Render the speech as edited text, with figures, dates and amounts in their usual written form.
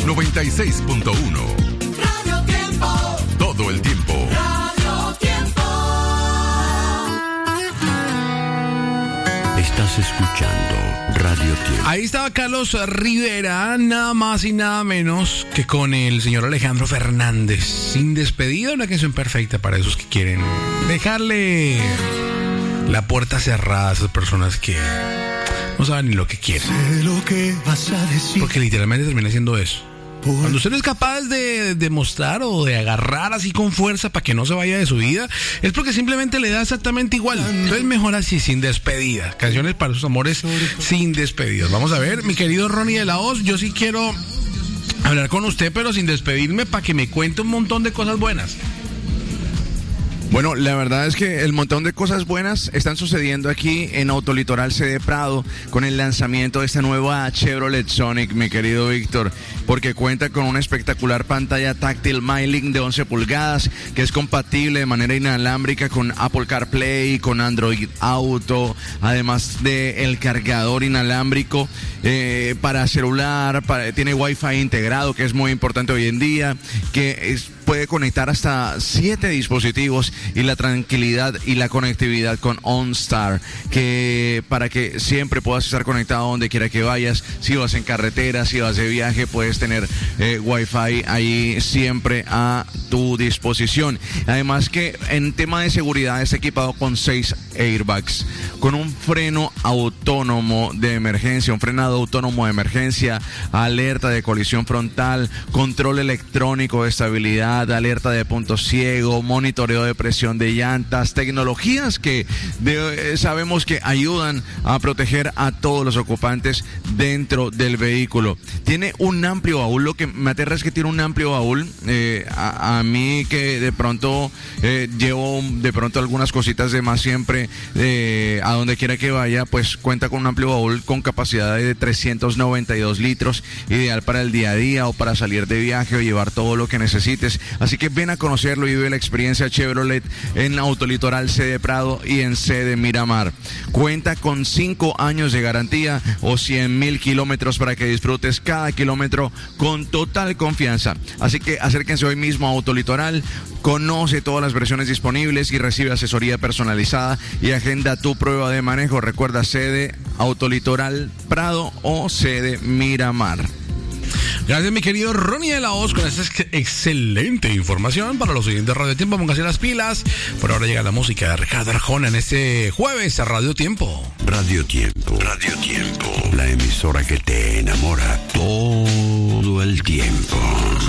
96.1. Radio Tiempo. Todo el tiempo. Radio Tiempo. Estás escuchando Radio Tiempo. Ahí estaba Carlos Rivera, nada más y nada menos que con el señor Alejandro Fernández. Sin despedida, una canción perfecta para esos que quieren dejarle la puerta cerrada a esas personas que no saben ni lo que quieren. Sé lo que vas a decir. Porque literalmente termina siendo eso. Cuando usted no es capaz de demostrar o de agarrar así con fuerza para que no se vaya de su vida, es porque simplemente le da exactamente igual. Entonces mejor así, sin despedida. Canciones para sus amores sin despedidas. Vamos a ver, mi querido Ronnie de la Hoz, yo sí quiero hablar con usted, pero sin despedirme, para que me cuente un montón de cosas buenas. Bueno, la verdad es que el montón de cosas buenas están sucediendo aquí en Autolitoral CD Prado con el lanzamiento de esta nueva Chevrolet Sonic, mi querido Víctor, porque cuenta con una espectacular pantalla táctil MyLink de 11 pulgadas que es compatible de manera inalámbrica con Apple CarPlay, con Android Auto, además del cargador inalámbrico para celular, tiene Wi-Fi integrado, que es muy importante hoy en día, puede conectar hasta 7 dispositivos y la tranquilidad y la conectividad con OnStar, que para que siempre puedas estar conectado donde quiera que vayas. Si vas en carretera, si vas de viaje, puedes tener Wi-Fi ahí siempre a tu disposición. Además que en tema de seguridad está equipado con 6 airbags, con un freno autónomo de emergencia, un frenado autónomo de emergencia, alerta de colisión frontal, control electrónico de estabilidad, alerta de punto ciego, monitoreo de presión de llantas, tecnologías que sabemos que ayudan a proteger a todos los ocupantes dentro del vehículo. Tiene un amplio baúl, lo que me aterra es que tiene un amplio baúl. A mí que de pronto llevo de pronto algunas cositas de más siempre a donde quiera que vaya, pues cuenta con un amplio baúl con capacidad de 392 litros, ideal para el día a día o para salir de viaje o llevar todo lo que necesites. Así que ven a conocerlo y vive la experiencia Chevrolet en Autolitoral CD Prado y en CD Miramar. Cuenta con 5 años de garantía o 100,000 kilómetros para que disfrutes cada kilómetro con total confianza. Así que acérquense hoy mismo a Autolitoral, conoce todas las versiones disponibles y recibe asesoría personalizada y agenda tu prueba de manejo. Recuerda, sede Autolitoral Prado o sede Miramar. Gracias, mi querido Ronnie de la Hoz, con esta excelente información para los oyentes de Radio Tiempo. Pónganse las pilas. Por ahora llega la música de Ricardo Arjona en este jueves a Radio Tiempo. Radio Tiempo. Radio Tiempo. La emisora que te enamora todo el tiempo.